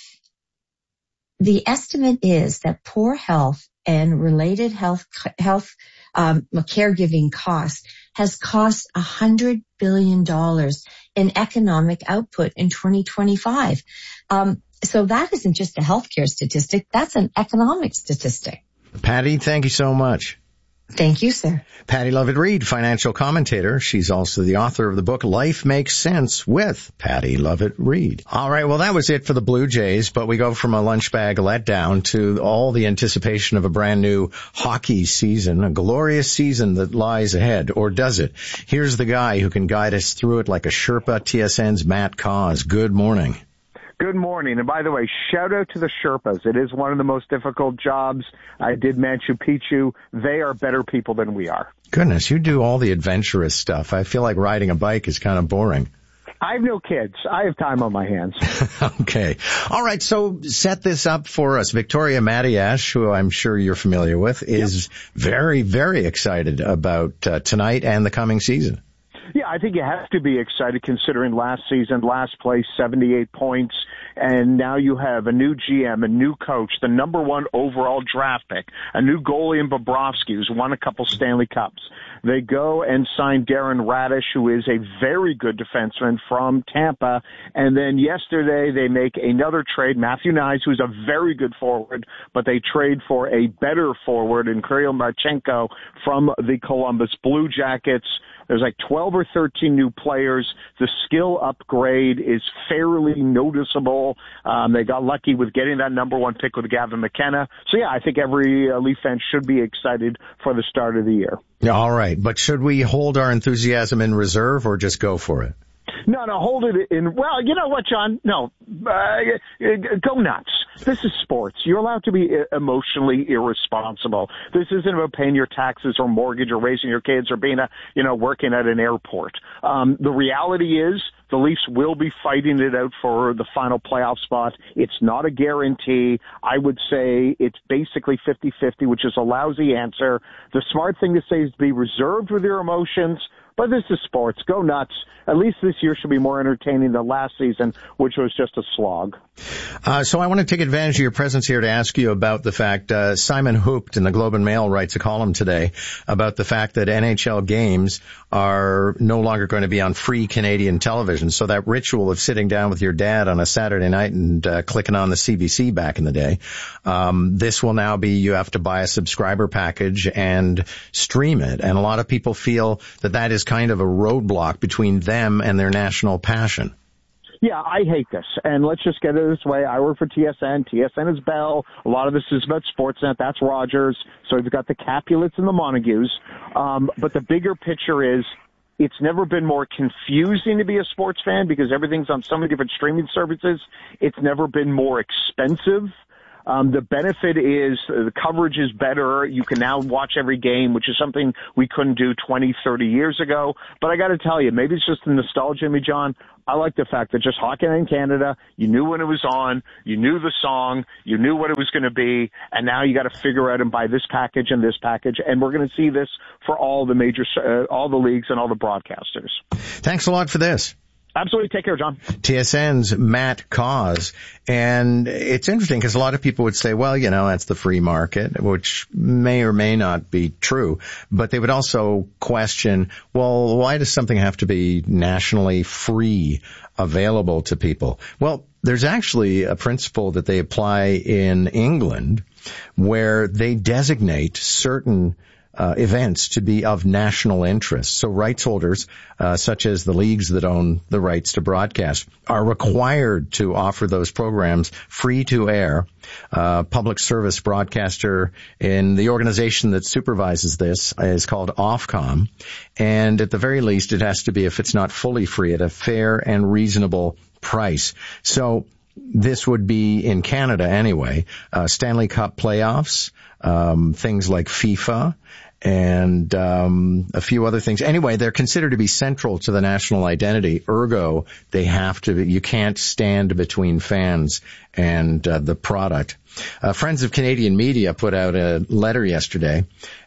the estimate is that poor health and related health, health, um, caregiving costs has cost a hundred billion dollars in economic output in twenty twenty-five. Um, so that isn't just a healthcare statistic. That's an economic statistic. Patty, thank you so much. Thank you, sir. Patty Lovett-Reed, financial commentator. She's also the author of the book Life Makes Sense with Patty Lovett-Reed. All right, well, that was it for the Blue Jays, but we go from a lunch bag letdown to all the anticipation of a brand new hockey season, a glorious season that lies ahead, or does it? Here's the guy who can guide us through it like a Sherpa, T S N's Matt Cause. Good morning. Good morning. And by the way, shout out to the Sherpas. It is one of the most difficult jobs. I did Machu Picchu. They are better people than we are. Goodness, you do all the adventurous stuff. I feel like riding a bike is kind of boring. I have no kids. I have time on my hands. Okay. All right. So set this up for us. Victoria Matiash, who I'm sure you're familiar with, is yep. very, very excited about uh, tonight and the coming season. Yeah, I think you have to be excited considering last season, last place, seventy-eight points, and now you have a new G M, a new coach, the number one overall draft pick, a new goalie in Bobrovsky who's won a couple Stanley Cups. They go and sign Darren Radish, who is a very good defenseman from Tampa, and then yesterday they make another trade, Matthew Knies, who's a very good forward, but they trade for a better forward in Kirill Marchenko from the Columbus Blue Jackets. There's like twelve or thirteen new players. The skill upgrade is fairly noticeable. Um, they got lucky with getting that number one pick with Gavin McKenna. So, yeah, I think every uh, Leaf fan should be excited for the start of the year. Yeah, all right. But should we hold our enthusiasm in reserve or just go for it? No, no, hold it in. Well, you know what, John? No, uh, go nuts. This is sports. You're allowed to be emotionally irresponsible. This isn't about paying your taxes or mortgage or raising your kids or being a, you know, working at an airport. Um, the reality is the Leafs will be fighting it out for the final playoff spot. It's not a guarantee. I would say it's basically fifty-fifty, which is a lousy answer. The smart thing to say is be reserved with your emotions. But this is sports. Go nuts. At least this year should be more entertaining than last season, which was just a slog. Uh, so I want to take advantage of your presence here to ask you about the fact, uh, Simon Hoopt in the Globe and Mail writes a column today about the fact that N H L games are no longer going to be on free Canadian television. So that ritual of sitting down with your dad on a Saturday night and uh, clicking on the C B C back in the day, um, this will now be you have to buy a subscriber package and stream it. And a lot of people feel that that is kind of a roadblock between them and their national passion. Yeah, I hate this. And let's just get it this way. I work for T S N. T S N is Bell. A lot of this is about Sportsnet. That's Rogers. So you've got the Capulets and the Montagues. Um, but the bigger picture is it's never been more confusing to be a sports fan because everything's on so many different streaming services. It's never been more expensive. Um, the benefit is uh, the coverage is better. You can now watch every game, which is something we couldn't do twenty, thirty years ago. But I got to tell you, maybe it's just the nostalgia, me, John. I like the fact that just Hockey Night in Canada, you knew when it was on, you knew the song, you knew what it was going to be, and now you got to figure out and buy this package and this package. And we're going to see this for all the major, uh, all the leagues and all the broadcasters. Thanks a lot for this. Absolutely. Take care, John. T S N's Matt Cause. And it's interesting because a lot of people would say, well, you know, that's the free market, which may or may not be true. But they would also question, well, why does something have to be nationally free, available to people? Well, there's actually a principle that they apply in England where they designate certain Uh, events to be of national interest. So rights holders, uh, such as the leagues that own the rights to broadcast, are required to offer those programs free to air. Uh, public service broadcaster in the organization that supervises this is called Ofcom. And at the very least, it has to be, if it's not fully free, at a fair and reasonable price. So this would be in Canada anyway, uh, Stanley Cup playoffs, um, things like FIFA, and um a few other things. Anyway, they're considered to be central to the national identity. Ergo, they have to, you can't stand between fans and uh, the product. Uh, Friends of Canadian Media put out a letter yesterday,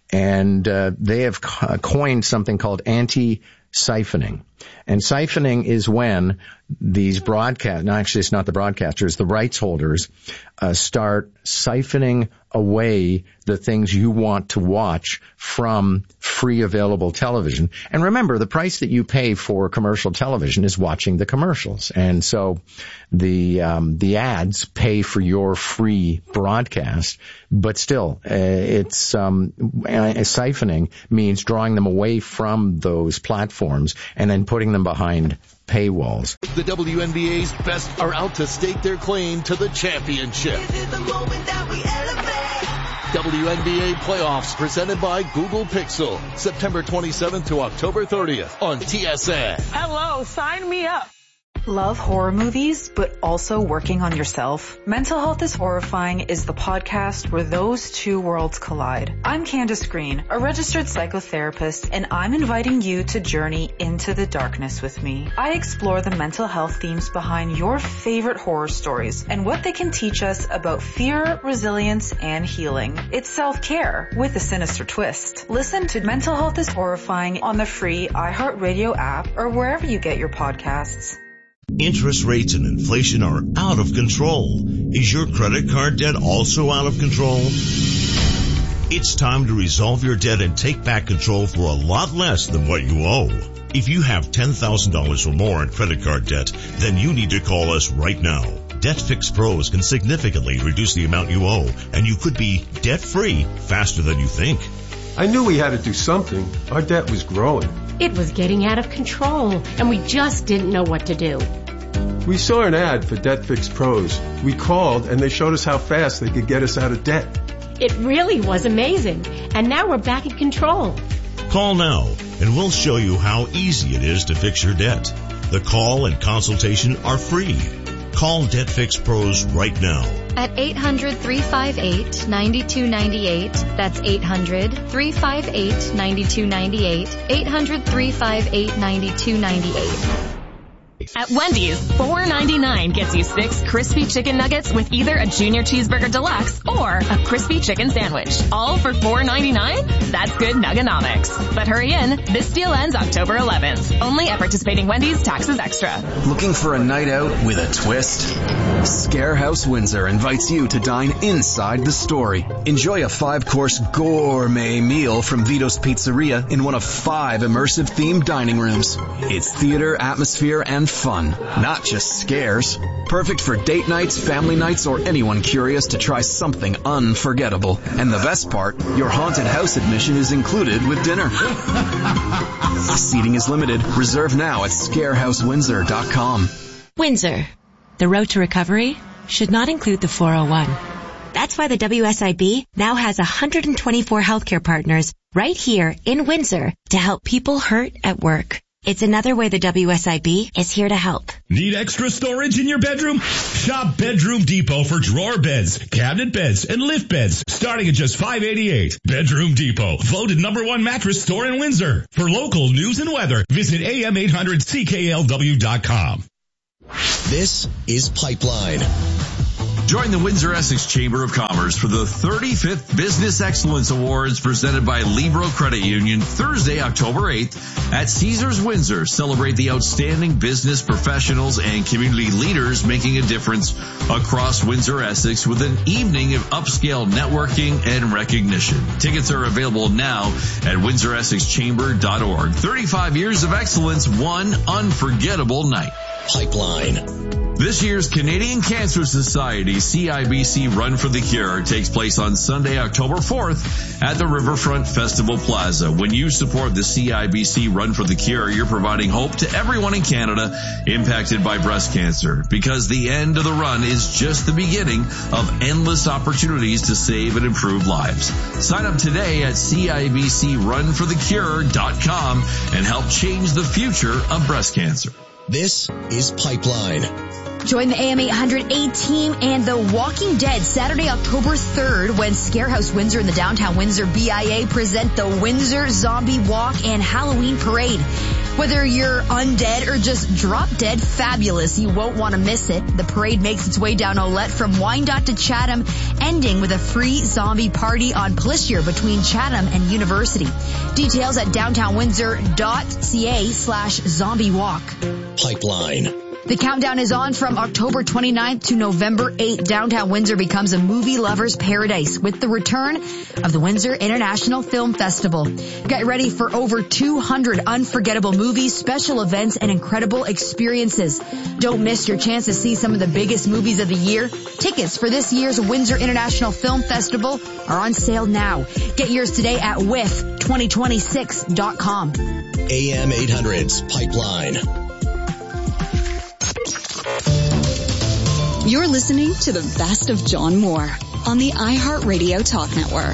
and uh, they have co- coined something called anti-siphoning. And siphoning is when these broadcast, no, actually it's not the broadcasters, the rights holders, uh, start siphoning away the things you want to watch from free available television. And remember, the price that you pay for commercial television is watching the commercials. And so the, um, the ads pay for your free broadcast, but still, uh, it's, um, uh, siphoning means drawing them away from those platforms and then putting them behind paywalls. The W N B A's best are out to stake their claim to the championship. This is the moment that we elevate. W N B A playoffs presented by Google Pixel, September twenty-seventh to October thirtieth on T S N. Hello, sign me up. Love horror movies, but also working on yourself? Mental Health is Horrifying is the podcast where those two worlds collide. I'm Candace Green, a registered psychotherapist, and I'm inviting you to journey into the darkness with me. I explore the mental health themes behind your favorite horror stories and what they can teach us about fear, resilience, and healing. It's self-care with a sinister twist. Listen to Mental Health is Horrifying on the free iHeartRadio app or wherever you get your podcasts. Interest rates and inflation are out of control. Is your credit card debt also out of control? It's time to resolve your debt and take back control for a lot less than what you owe. If you have ten thousand dollars or more in credit card debt, then you need to call us right now. Debt Fix Pros can significantly reduce the amount you owe, and you could be debt-free faster than you think. I knew we had to do something. Our debt was growing. It was getting out of control, and we just didn't know what to do. We saw an ad for Debt Fix Pros. We called, and they showed us how fast they could get us out of debt. It really was amazing, and now we're back in control. Call now, and we'll show you how easy it is to fix your debt. The call and consultation are free. Call Debt Fix Pros right now. At eight hundred, three five eight, nine two nine eight. That's eight hundred, three five eight, nine two nine eight. eight hundred, three five eight, nine two nine eight. At Wendy's, four ninety-nine gets you six crispy chicken nuggets with either a junior cheeseburger deluxe or a crispy chicken sandwich. All for four ninety-nine? That's good nuggonomics. But hurry in, this deal ends October eleventh. Only at participating Wendy's, taxes extra. Looking for a night out with a twist? Scarehouse Windsor invites you to dine inside the story. Enjoy a five-course gourmet meal from Vito's Pizzeria in one of five immersive themed dining rooms. It's theater, atmosphere, and fun, not just scares. Perfect for date nights, family nights, or anyone curious to try something unforgettable. And the best part, your haunted house admission is included with dinner. Seating is limited. Reserve now at scarehouse windsor dot com. Windsor. The road to recovery should not include the four oh one. That's why the W S I B now has one hundred twenty-four healthcare partners right here in Windsor to help people hurt at work. It's another way the W S I B is here to help. Need extra storage in your bedroom? Shop Bedroom Depot for drawer beds, cabinet beds, and lift beds, starting at just five dollars and eighty-eight cents. Bedroom Depot, voted number one mattress store in Windsor. For local news and weather, visit A M eight hundred C K L W dot com. This is Pipeline. Join the Windsor Essex Chamber of Commerce for the thirty-fifth Business Excellence Awards presented by Libro Credit Union Thursday, October eighth at Caesars Windsor. Celebrate the outstanding business professionals and community leaders making a difference across Windsor Essex with an evening of upscale networking and recognition. Tickets are available now at windsor essex chamber dot org. thirty-five years of excellence, one unforgettable night. Pipeline. This year's Canadian Cancer Society C I B C Run for the Cure takes place on Sunday, October fourth at the Riverfront Festival Plaza. When you support the C I B C Run for the Cure, you're providing hope to everyone in Canada impacted by breast cancer, because the end of the run is just the beginning of endless opportunities to save and improve lives. Sign up today at C I B C run for the cure dot com and help change the future of breast cancer. This is Pipeline. Join the A M eight hundred A team and The Walking Dead Saturday, October third, when Scarehouse Windsor and the Downtown Windsor B I A present the Windsor Zombie Walk and Halloween Parade. Whether you're undead or just drop dead fabulous, you won't want to miss it. The parade makes its way down Olette from Wyandotte to Chatham, ending with a free zombie party on Plessier between Chatham and University. Details at downtown windsor dot c a slash zombie walk. Pipeline. The countdown is on from October twenty-ninth to November eighth. Downtown Windsor becomes a movie lover's paradise with the return of the Windsor International Film Festival. Get ready for over two hundred unforgettable movies, special events, and incredible experiences. Don't miss your chance to see some of the biggest movies of the year. Tickets for this year's Windsor International Film Festival are on sale now. Get yours today at w i f twenty twenty-six dot com. A M eight hundred's Pipeline. You're listening to the best of John Moore on the iHeartRadio Talk Network.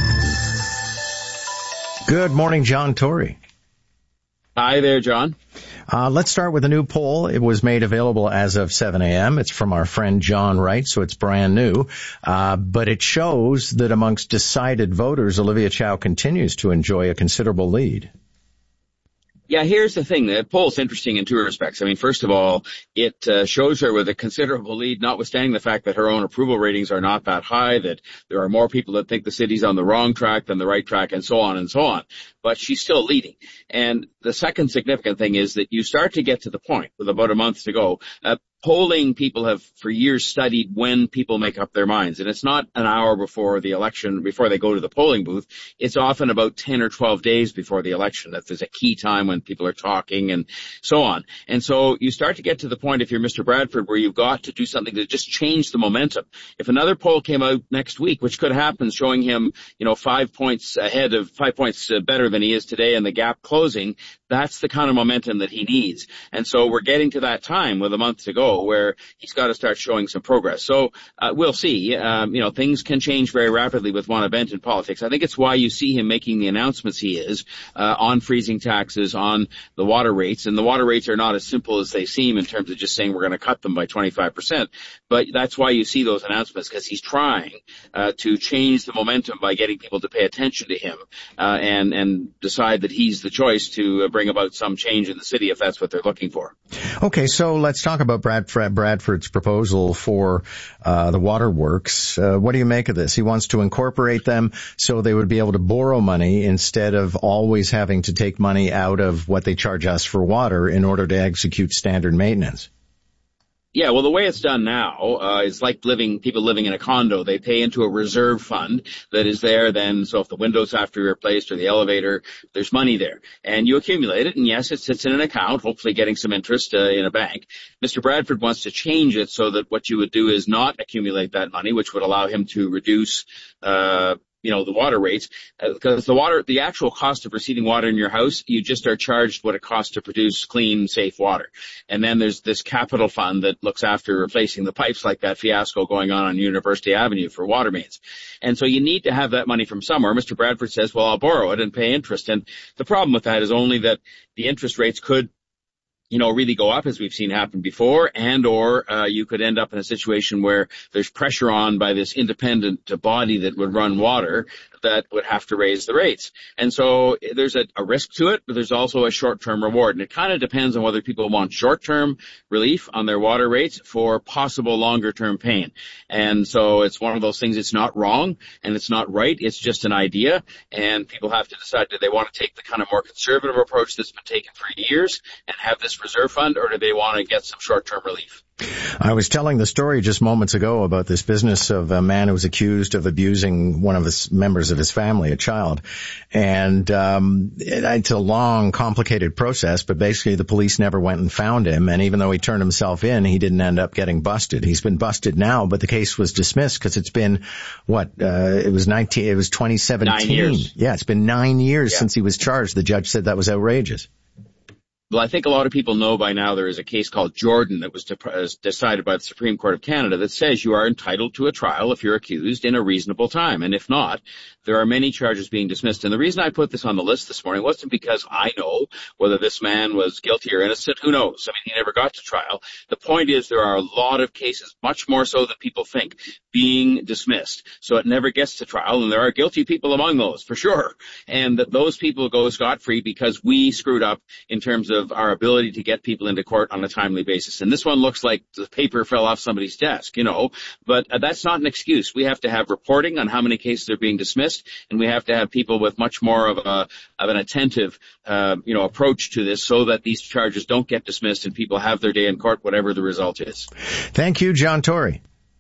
Good morning, John Tory. Hi there, John. Uh, let's start with a new poll. It was made available as of seven a.m. It's from our friend John Wright, so it's brand new. Uh, but it shows that amongst decided voters, Olivia Chow continues to enjoy a considerable lead. Yeah, here's the thing. The poll's interesting in two respects. I mean, first of all, it uh, shows her with a considerable lead, notwithstanding the fact that her own approval ratings are not that high, that there are more people that think the city's on the wrong track than the right track, and so on and so on. But she's still leading. And the second significant thing is that you start to get to the point, with about a month to go, uh, polling people have for years studied when people make up their minds. And it's not an hour before the election, before they go to the polling booth. It's often about ten or twelve days before the election that there's a key time when people are talking and so on. And so you start to get to the point, if you're Mister Bradford, where you've got to do something to just change the momentum. If another poll came out next week, which could happen, showing him, you know, five points ahead of, five points uh, better than he is today and the gap closing, that's the kind of momentum that he needs. And so we're getting to that time with a month to go where he's got to start showing some progress. So uh, we'll see. Um, you know, things can change very rapidly with one event in politics. I think it's why you see him making the announcements he is uh, on freezing taxes, on the water rates. And the water rates are not as simple as they seem in terms of just saying we're going to cut them by twenty-five percent. But that's why you see those announcements, because he's trying uh, to change the momentum by getting people to pay attention to him uh, and, and decide that he's the choice to uh, bring about some change in the city if that's what they're looking for. Okay, so let's talk about Brad, Bradford's proposal for uh, the waterworks. Uh, what do you make of this? He wants to incorporate them so they would be able to borrow money instead of always having to take money out of what they charge us for water in order to execute standard maintenance. Yeah, well, the way it's done now uh, is like living people living in a condo. They pay into a reserve fund that is there then, so if the windows have to be replaced or the elevator, there's money there. And you accumulate it, and yes, it sits in an account, hopefully getting some interest uh, in a bank. Mister Bradford wants to change it so that what you would do is not accumulate that money, which would allow him to reduce uh you know, the water rates, because uh, the water, the actual cost of receiving water in your house, you just are charged what it costs to produce clean, safe water. And then there's this capital fund that looks after replacing the pipes, like that fiasco going on on University Avenue for water mains. And so you need to have that money from somewhere. Mister Bradford says, well, I'll borrow it and pay interest. And the problem with that is only that the interest rates could, you know, really go up, as we've seen happen before, and or uh, you could end up in a situation where there's pressure on by this independent uh, body that would run water that would have to raise the rates. And so there's a, a risk to it, but there's also a short-term reward. And it kind of depends on whether people want short-term relief on their water rates for possible longer-term pain. And so it's one of those things, it's not wrong and it's not right. It's just an idea. And people have to decide, do they want to take the kind of more conservative approach that's been taken for years and have this reserve fund, or do they want to get some short-term relief? I was telling the story just moments ago about this business of a man who was accused of abusing one of his members of his family, a child. And um it, it's a long, complicated process, but basically the police never went and found him. And even though he turned himself in, he didn't end up getting busted. He's been busted now, but the case was dismissed because it's been, what, uh it was nineteen, it was twenty seventeen. Nine years. Yeah, it's been nine years yeah. since he was charged. The judge said that was outrageous. Well, I think a lot of people know by now there is a case called Jordan that was de- decided by the Supreme Court of Canada that says you are entitled to a trial if you're accused in a reasonable time. And if not, there are many charges being dismissed. And the reason I put this on the list this morning wasn't because I know whether this man was guilty or innocent. Who knows? I mean, he never got to trial. The point is there are a lot of cases, much more so than people think, being dismissed. So it never gets to trial. And there are guilty people among those, for sure. And that those people go scot-free because we screwed up in terms of our ability to get people into court on a timely basis. And this one looks like the paper fell off somebody's desk, you know, but uh, that's not an excuse. We have to have reporting on how many cases are being dismissed, and we have to have people with much more of a of an attentive, uh, you know, approach to this so that these charges don't get dismissed and people have their day in court, whatever the result is. Thank you, John Tory.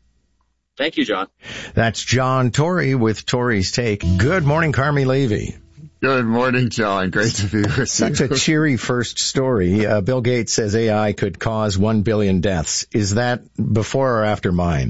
Thank you, John. That's John Tory with Tory's Take. Good morning, Carmi Levy. Good morning, John. Great to be with you. Such a cheery first story. Uh, Bill Gates says A I could cause one billion deaths. Is that before or after mine?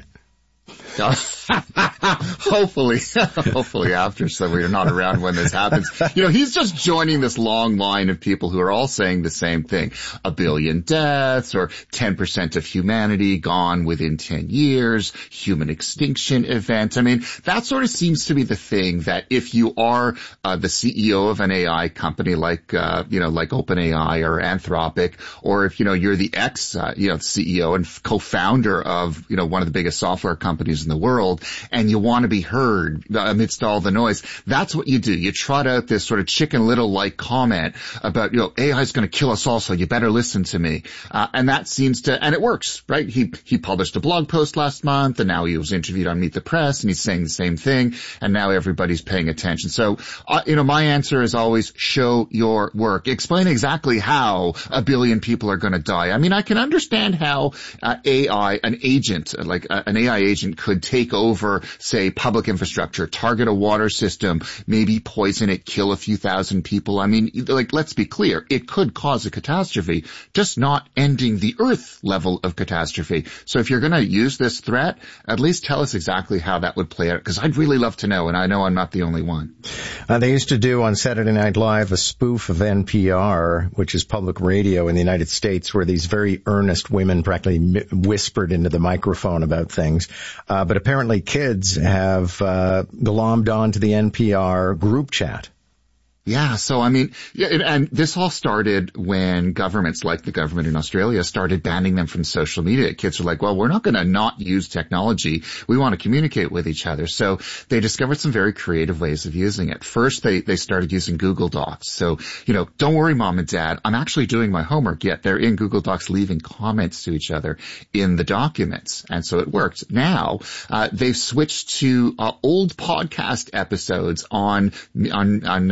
hopefully, hopefully after, so we're not around when this happens. You know, he's just joining this long line of people who are all saying the same thing. A billion deaths, or ten percent of humanity gone within ten years, human extinction event. I mean, that sort of seems to be the thing that if you are uh, the C E O of an A I company like, uh, you know, like OpenAI or Anthropic, or if, you know, you're the ex, uh, you know, C E O and co-founder of, you know, one of the biggest software companies in the world, and you want to be heard amidst all the noise, that's what you do. You trot out this sort of Chicken Little-like comment about, you know, A I is going to kill us all, so you better listen to me. Uh, and that seems to, and it works, right? He, he published a blog post last month, and now he was interviewed on Meet the Press, and he's saying the same thing, and now everybody's paying attention. So, uh, you know, my answer is always show your work. Explain exactly how a billion people are going to die. I mean, I can understand how uh, A I, an agent, like uh, an A I agent could take over, say, public infrastructure, target a water system, maybe poison it, kill a few thousand people. I mean, like, let's be clear, it could cause a catastrophe, just not ending the Earth level of catastrophe. So if you're going to use this threat, at least tell us exactly how that would play out, because I'd really love to know, and I know I'm not the only one. Uh, they used to do on Saturday Night Live a spoof of N P R, which is public radio in the United States, where these very earnest women practically mi- whispered into the microphone about things. Uh, but apparently kids have uh, glommed onto the N P R group chat. Yeah, so I mean, yeah, and this all started when governments like the government in Australia started banning them from social media. Kids are like, well, we're not going to not use technology. We want to communicate with each other. So they discovered some very creative ways of using it. First, they, they started using Google Docs. So, you know, don't worry, Mom and Dad, I'm actually doing my homework. Yet they're in Google Docs leaving comments to each other in the documents. And so it worked. Now, uh, they've switched to uh, old podcast episodes on, on, on uh, sharing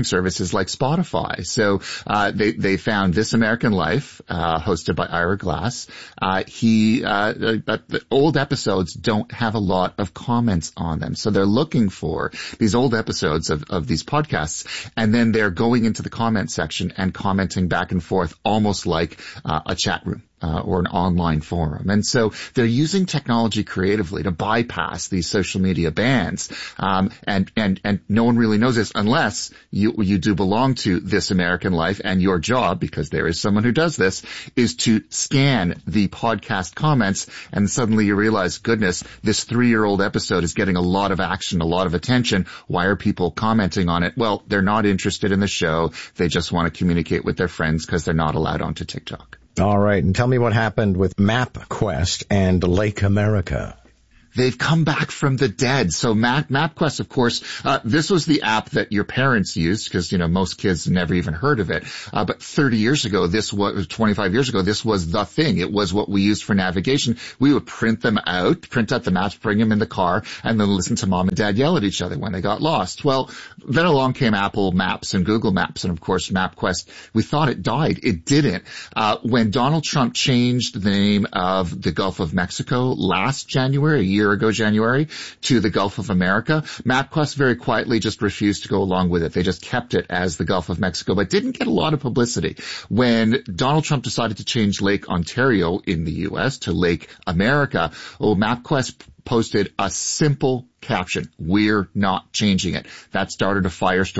sharing services like Spotify. So, uh, they, they found This American Life, uh, hosted by Ira Glass. Uh, he, uh, but the old episodes don't have a lot of comments on them. So they're looking for these old episodes of, of these podcasts, and then they're going into the comment section and commenting back and forth almost like uh, a chat room. Uh, or an online forum. And so they're using technology creatively to bypass these social media bans. Um, and, and, and no one really knows this unless you, you do belong to This American Life, and your job, because there is someone who does this, is to scan the podcast comments, and suddenly you realize, goodness, this three-year-old episode is getting a lot of action, a lot of attention. Why are people commenting on it? Well, they're not interested in the show. They just want to communicate with their friends because they're not allowed onto TikTok. All right. And tell me what happened with MapQuest and Lake America. They've come back from the dead. So Map, MapQuest, of course, uh, this was the app that your parents used because, you know, most kids never even heard of it. Uh, but thirty years ago, this was, twenty-five years ago, this was the thing. It was what we used for navigation. We would print them out, print out the maps, bring them in the car, and then listen to mom and dad yell at each other when they got lost. Well, then along came Apple Maps and Google Maps, and of course MapQuest. We thought it died. It didn't. Uh, when Donald Trump changed the name of the Gulf of Mexico last January, a year year ago, January, to the Gulf of America, MapQuest very quietly just refused to go along with it. They just kept it as the Gulf of Mexico, but didn't get a lot of publicity. When Donald Trump decided to change Lake Ontario in the U S to Lake America, oh, MapQuest posted a simple caption: "We're not changing it." That started a firestorm